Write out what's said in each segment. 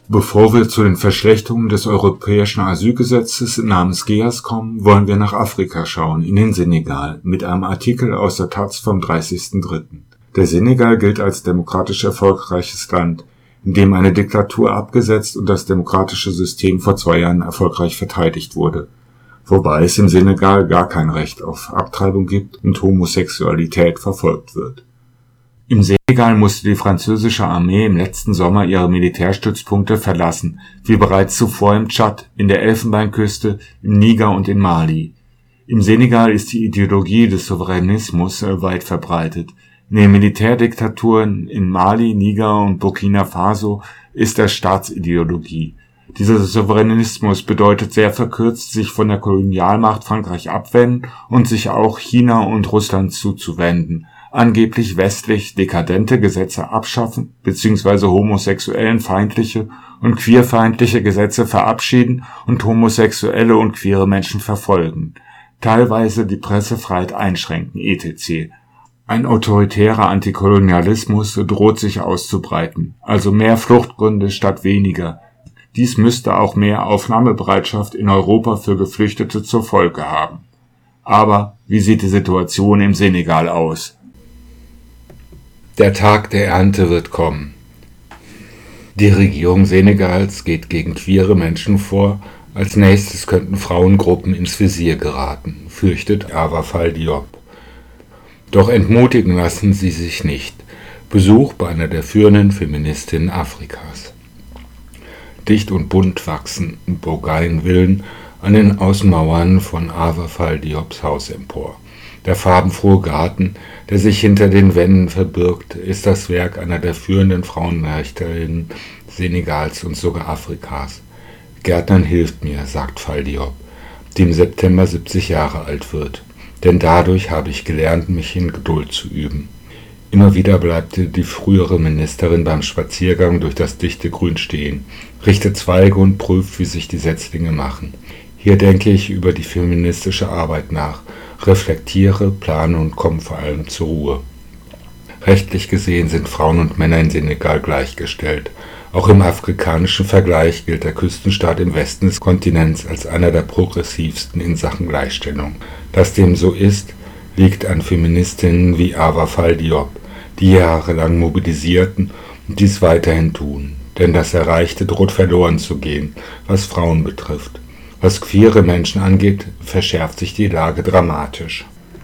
Bevor wir zu den Verschlechterungen des europäischen Asylgesetzes namens GEAS kommen, wollen wir nach Afrika schauen, in den Senegal, mit einem Artikel aus der taz vom 30.03. Der Senegal gilt als demokratisch erfolgreiches Land, in dem eine Diktatur abgesetzt und das demokratische System vor 2 Jahren erfolgreich verteidigt wurde, wobei es im Senegal gar kein Recht auf Abtreibung gibt und Homosexualität verfolgt wird. Im Senegal musste die französische Armee im letzten Sommer ihre Militärstützpunkte verlassen, wie bereits zuvor im Tschad, in der Elfenbeinküste, im Niger und in Mali. Im Senegal ist die Ideologie des Souveränismus weit verbreitet. In den Militärdiktaturen in Mali, Niger und Burkina Faso ist das Staatsideologie. Dieser Souveränismus bedeutet sehr verkürzt, sich von der Kolonialmacht Frankreich abwenden und sich auch China und Russland zuzuwenden, angeblich westlich dekadente Gesetze abschaffen bzw. homosexuellenfeindliche und queerfeindliche Gesetze verabschieden und homosexuelle und queere Menschen verfolgen, teilweise die Pressefreiheit einschränken etc. Ein autoritärer Antikolonialismus droht sich auszubreiten, also mehr Fluchtgründe statt weniger. Dies müsste auch mehr Aufnahmebereitschaft in Europa für Geflüchtete zur Folge haben. Aber wie sieht die Situation im Senegal aus? Der Tag der Ernte wird kommen. Die Regierung Senegals geht gegen queere Menschen vor, als nächstes könnten Frauengruppen ins Visier geraten, fürchtet Awa Fall Diop. Doch entmutigen lassen sie sich nicht. Besuch bei einer der führenden Feministinnen Afrikas. Dicht und bunt wachsen Bougainvillen an den Außenmauern von Awa Fall Diops Haus empor. Der farbenfrohe Garten, der sich hinter den Wänden verbirgt, ist das Werk einer der führenden Frauenrechtlerinnen Senegals und sogar Afrikas. Gärtnern hilft mir, sagt Fall Diop, die im September 70 Jahre alt wird. Denn dadurch habe ich gelernt, mich in Geduld zu üben. Immer wieder bleibt die frühere Ministerin beim Spaziergang durch das dichte Grün stehen, richtet Zweige und prüft, wie sich die Setzlinge machen. Hier denke ich über die feministische Arbeit nach, reflektiere, plane und komme vor allem zur Ruhe. Rechtlich gesehen sind Frauen und Männer in Senegal gleichgestellt. Auch im afrikanischen Vergleich gilt der Küstenstaat im Westen des Kontinents als einer der progressivsten in Sachen Gleichstellung. Dass dem so ist, liegt an Feministinnen wie Awa Fall Diop, die jahrelang mobilisierten und dies weiterhin tun. Denn das Erreichte droht verloren zu gehen, was Frauen betrifft. Was queere Menschen angeht, verschärft sich die Lage dramatisch.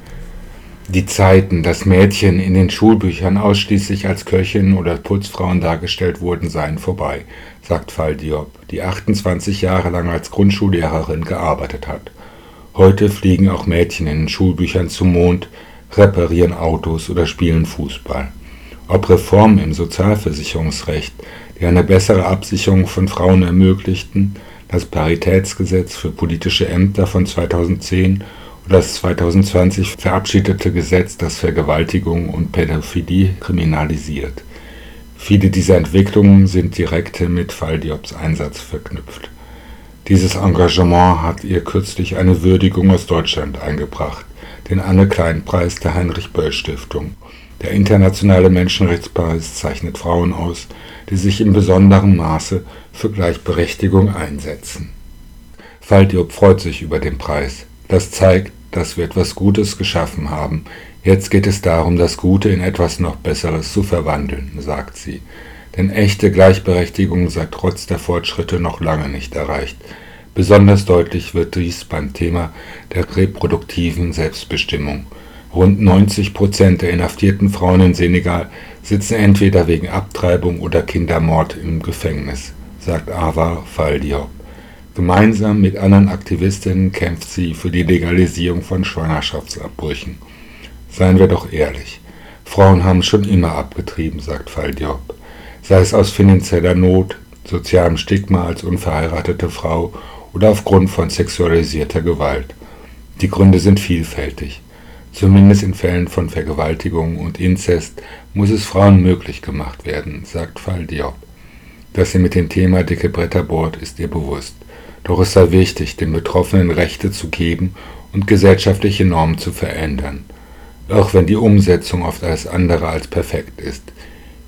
Die Zeiten, dass Mädchen in den Schulbüchern ausschließlich als Köchinnen oder Putzfrauen dargestellt wurden, seien vorbei, sagt Fall Diop, die 28 Jahre lang als Grundschullehrerin gearbeitet hat. Heute fliegen auch Mädchen in den Schulbüchern zum Mond, reparieren Autos oder spielen Fußball. Ob Reformen im Sozialversicherungsrecht, die eine bessere Absicherung von Frauen ermöglichten, das Paritätsgesetz für politische Ämter von 2010 oder das 2020 verabschiedete Gesetz, das Vergewaltigung und Pädophilie kriminalisiert. Viele dieser Entwicklungen sind direkt mit Fall Diops Einsatz verknüpft. Dieses Engagement hat ihr kürzlich eine Würdigung aus Deutschland eingebracht, den Anne-Klein-Preis der Heinrich-Böll-Stiftung. Der internationale Menschenrechtspreis zeichnet Frauen aus, die sich in besonderem Maße für Gleichberechtigung einsetzen. Fall Diop freut sich über den Preis. Das zeigt, dass wir etwas Gutes geschaffen haben. Jetzt geht es darum, das Gute in etwas noch Besseres zu verwandeln, sagt sie. Denn echte Gleichberechtigung sei trotz der Fortschritte noch lange nicht erreicht. Besonders deutlich wird dies beim Thema der reproduktiven Selbstbestimmung. Rund 90% der inhaftierten Frauen in Senegal sitzen entweder wegen Abtreibung oder Kindermord im Gefängnis, sagt Awa Fall Diop. Gemeinsam mit anderen Aktivistinnen kämpft sie für die Legalisierung von Schwangerschaftsabbrüchen. Seien wir doch ehrlich, Frauen haben schon immer abgetrieben, sagt Fall Diop. Sei es aus finanzieller Not, sozialem Stigma als unverheiratete Frau oder aufgrund von sexualisierter Gewalt. Die Gründe sind vielfältig. Zumindest in Fällen von Vergewaltigung und Inzest muss es Frauen möglich gemacht werden, sagt Fall Diop. Dass sie mit dem Thema dicke Bretter bohrt, ist ihr bewusst. Doch es sei wichtig, den Betroffenen Rechte zu geben und gesellschaftliche Normen zu verändern. Auch wenn die Umsetzung oft alles andere als perfekt ist.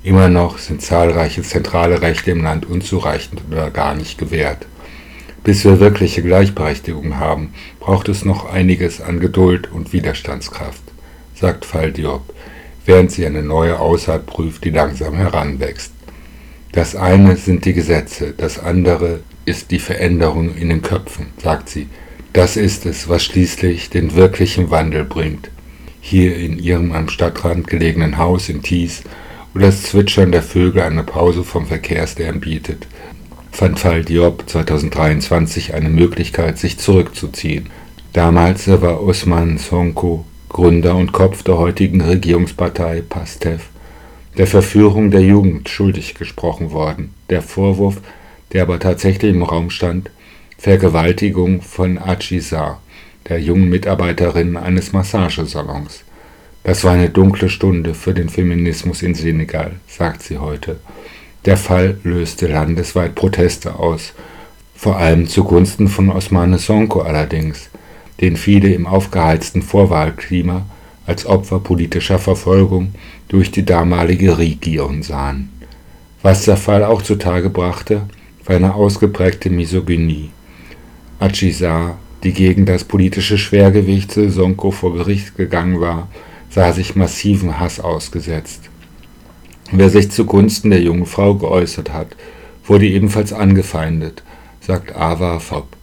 Immer noch sind zahlreiche zentrale Rechte im Land unzureichend oder gar nicht gewährt. Bis wir wirkliche Gleichberechtigung haben, braucht es noch einiges an Geduld und Widerstandskraft, sagt Fall Diop, während sie eine neue Aussaat prüft, die langsam heranwächst. Das eine sind die Gesetze, das andere ist die Veränderung in den Köpfen, sagt sie. Das ist es, was schließlich den wirklichen Wandel bringt. Hier in ihrem am Stadtrand gelegenen Haus in Thies, wo das Zwitschern der Vögel eine Pause vom Verkehrslärm bietet, fand Fall Diop 2023 eine Möglichkeit, sich zurückzuziehen. Damals war Ousmane Sonko, Gründer und Kopf der heutigen Regierungspartei PASTEF, der Verführung der Jugend schuldig gesprochen worden. Der Vorwurf, der aber tatsächlich im Raum stand, Vergewaltigung von Adjisa, der jungen Mitarbeiterin eines Massagesalons. Das war eine dunkle Stunde für den Feminismus in Senegal, sagt sie heute. Der Fall löste landesweit Proteste aus, vor allem zugunsten von Ousmane Sonko allerdings, den viele im aufgeheizten Vorwahlklima als Opfer politischer Verfolgung durch die damalige Regierung sahen. Was der Fall auch zutage brachte, war eine ausgeprägte Misogynie. Adjisa, die gegen das politische Schwergewicht Sonko vor Gericht gegangen war, sah sich massiven Hass ausgesetzt. Wer sich zugunsten der jungen Frau geäußert hat, wurde ebenfalls angefeindet, sagt Ava Fopp,